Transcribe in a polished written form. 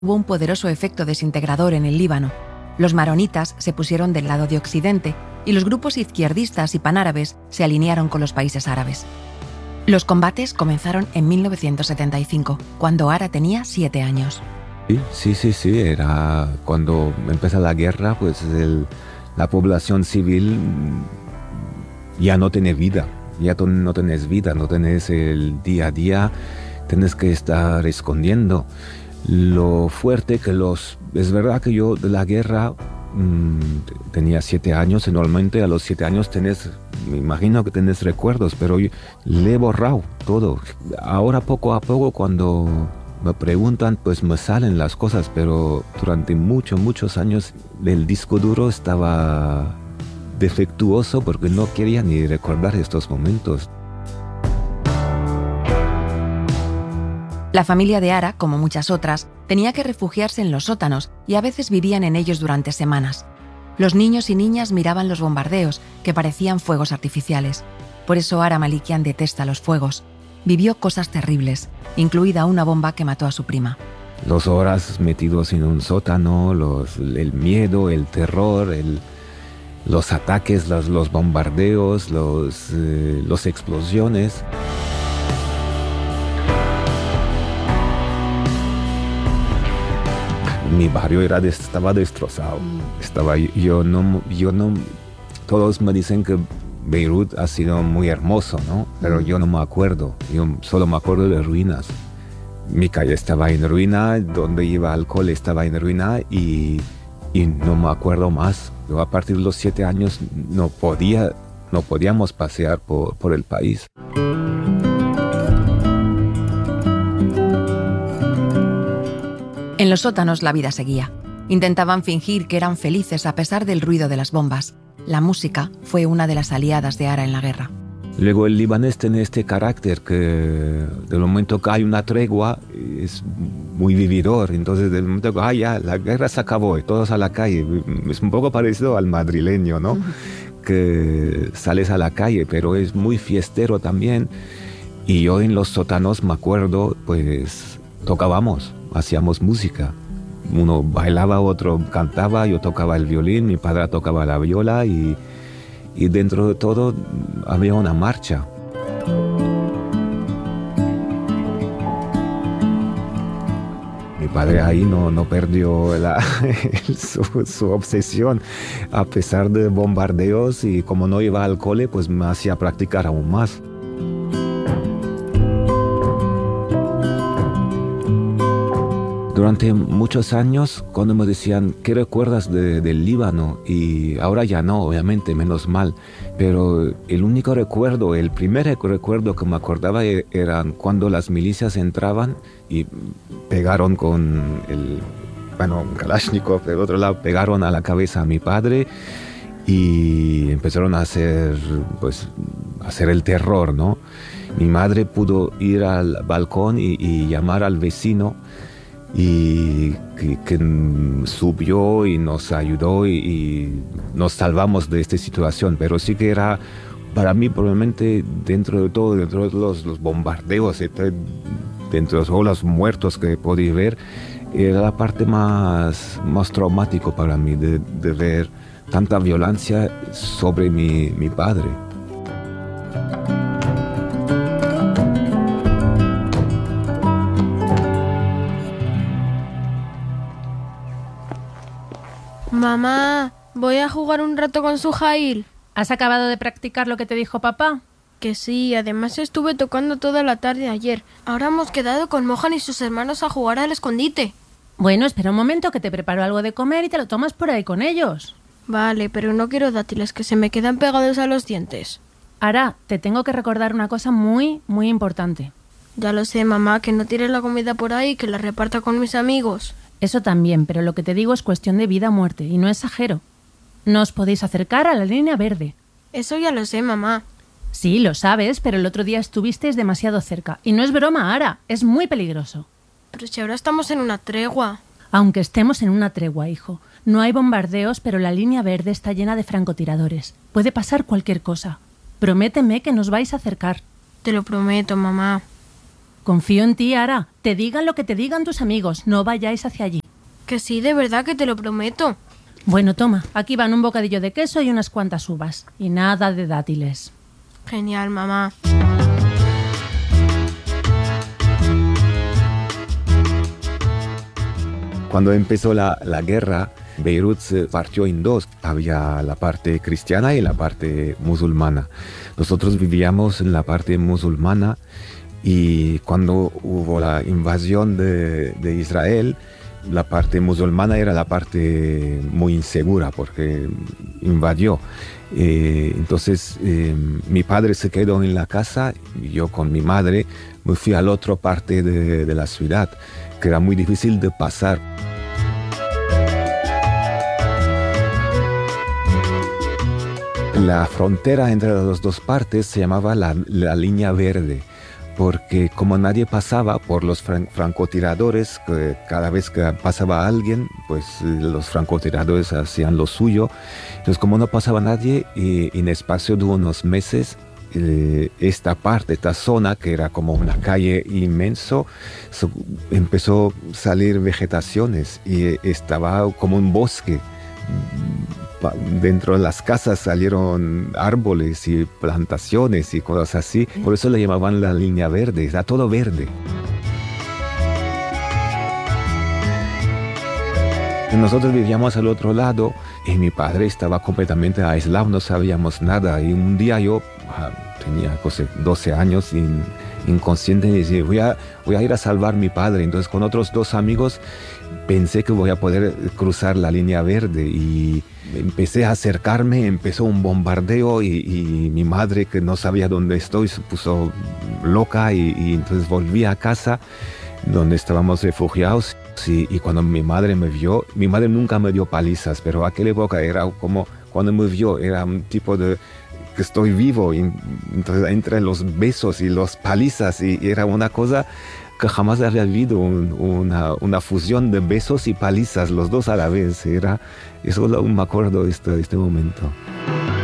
Hubo un poderoso efecto desintegrador en el Líbano. Los maronitas se pusieron del lado de Occidente y los grupos izquierdistas y panárabes se alinearon con los países árabes. Los combates comenzaron en 1975, cuando Ara tenía 7 años. Sí, era cuando empezó la guerra, pues la población civil ya no tiene vida, no tenés vida, no tenés el día a día, tenés que estar escondiendo. Lo fuerte que es verdad que yo de la guerra tenía 7 años, y normalmente a los 7 años me imagino que tenés recuerdos, pero yo le he borrado todo. Ahora poco a poco cuando me preguntan, pues me salen las cosas, pero durante muchos años el disco duro estaba defectuoso porque no quería ni recordar estos momentos. La familia de Ara, como muchas otras, tenía que refugiarse en los sótanos y a veces vivían en ellos durante semanas. Los niños y niñas miraban los bombardeos, que parecían fuegos artificiales. Por eso Ara Malikian detesta los fuegos. Vivió cosas terribles, incluida una bomba que mató a su prima. 2 horas metidos en un sótano, el miedo, el terror, los ataques, los bombardeos, las explosiones. Mi barrio estaba destrozado. Todos me dicen que Beirut ha sido muy hermoso, ¿no? Pero yo no me acuerdo. Yo solo me acuerdo de ruinas. Mi calle estaba en ruina, donde iba al cole estaba en ruina y no me acuerdo más. Yo a partir de los 7 años no podíamos pasear por el país. En los sótanos la vida seguía. Intentaban fingir que eran felices a pesar del ruido de las bombas. La música fue una de las aliadas de Ara en la guerra. Luego el libanés tiene este carácter que del momento que hay una tregua es muy vividor. Entonces del momento que ya la guerra se acabó y todos a la calle, es un poco parecido al madrileño, ¿no? Que sales a la calle, pero es muy fiestero también. Y yo en los sótanos me acuerdo, pues tocábamos, hacíamos música. Uno bailaba, otro cantaba, yo tocaba el violín, mi padre tocaba la viola y dentro de todo había una marcha. Mi padre ahí no perdió su obsesión, a pesar de bombardeos, y como no iba al cole, pues me hacía practicar aún más. Durante muchos años, cuando me decían, ¿qué recuerdas del Líbano? Y ahora ya no, obviamente, menos mal. Pero el primer recuerdo que me acordaba eran cuando las milicias entraban y pegaron con Kalashnikov, del otro lado, pegaron a la cabeza a mi padre y empezaron a hacer el terror, ¿no? Mi madre pudo ir al balcón y llamar al vecino, y que subió y nos ayudó y nos salvamos de esta situación. Pero sí que era para mí probablemente dentro de los bombardeos, dentro de todos los muertos que podía ver, era la parte más traumática para mí de ver tanta violencia sobre mi padre. Mamá, voy a jugar un rato con Sujail. ¿Has acabado de practicar lo que te dijo papá? Que sí, además estuve tocando toda la tarde ayer. Ahora hemos quedado con Mohan y sus hermanos a jugar al escondite. Bueno, espera un momento que te preparo algo de comer y te lo tomas por ahí con ellos. Vale, pero no quiero dátiles que se me quedan pegados a los dientes. Ara, te tengo que recordar una cosa muy, muy importante. Ya lo sé, mamá, que no tires la comida por ahí, que la reparta con mis amigos. Eso también, pero lo que te digo es cuestión de vida o muerte, y no exagero. No os podéis acercar a la línea verde. Eso ya lo sé, mamá. Sí, lo sabes, pero el otro día estuvisteis demasiado cerca. Y no es broma, Ara, es muy peligroso. Pero si ahora estamos en una tregua. Aunque estemos en una tregua, hijo. No hay bombardeos, pero la línea verde está llena de francotiradores. Puede pasar cualquier cosa. Prométeme que nos vais a acercar. Te lo prometo, mamá. Confío en ti, Ara. Te digan lo que te digan tus amigos, no vayáis hacia allí. Que sí, de verdad que te lo prometo. Bueno, toma, aquí van un bocadillo de queso y unas cuantas uvas. Y nada de dátiles. Genial, mamá. Cuando empezó la guerra, Beirut se partió en dos. Había la parte cristiana y la parte musulmana. Nosotros vivíamos en la parte musulmana y cuando hubo la invasión de Israel, la parte musulmana era la parte muy insegura porque invadió. Entonces mi padre se quedó en la casa y yo con mi madre me fui a la otra parte de la ciudad, que era muy difícil de pasar. La frontera entre las dos partes se llamaba la línea verde, porque como nadie pasaba por los francotiradores, que cada vez que pasaba alguien, pues los francotiradores hacían lo suyo. Entonces, como no pasaba nadie, en espacio de unos meses, esta zona, que era como una calle inmenso, empezó a salir vegetaciones y estaba como un bosque. Dentro de las casas salieron árboles y plantaciones y cosas así. Por eso le llamaban la línea verde, era todo verde. Nosotros vivíamos al otro lado y mi padre estaba completamente aislado, no sabíamos nada. Y un día yo tenía 12 años, inconsciente, y dije, voy a ir a salvar a mi padre. Entonces con otros dos amigos pensé que voy a poder cruzar la línea verde y empecé a acercarme, empezó un bombardeo y mi madre, que no sabía dónde estoy, se puso loca y entonces volví a casa donde estábamos refugiados. Sí, y cuando mi madre me vio, mi madre nunca me dio palizas, pero aquella época era como, cuando me vio, era un tipo de que estoy vivo, entonces entre los besos y los palizas, y era una cosa que jamás había habido, una fusión de besos y palizas, los dos a la vez. Eso me acuerdo de este momento.